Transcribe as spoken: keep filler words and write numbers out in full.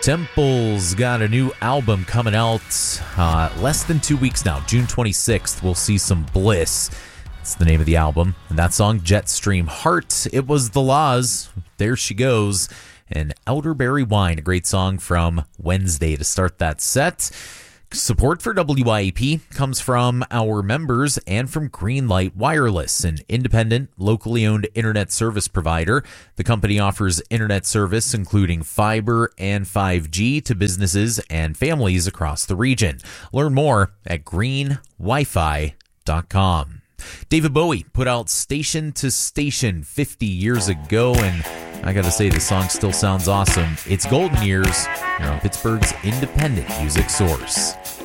Temple's got a new album coming out uh, less than two weeks now. June twenty-sixth, we'll see some Bliss. That's the name of the album. And that song, Jetstream Heart, it was The Laws. There She Goes. And Elderberry Wine, a great song from Wednesday to start that set. Support for W I A P comes from our members and from Greenlight Wireless, an independent, locally owned internet service provider. The company offers internet service including fiber and five G to businesses and families across the region. Learn more at green wi fi dot com. David Bowie put out Station to Station fifty years ago, and I gotta say, this song still sounds awesome. It's Golden Years, here on Pittsburgh's independent music source.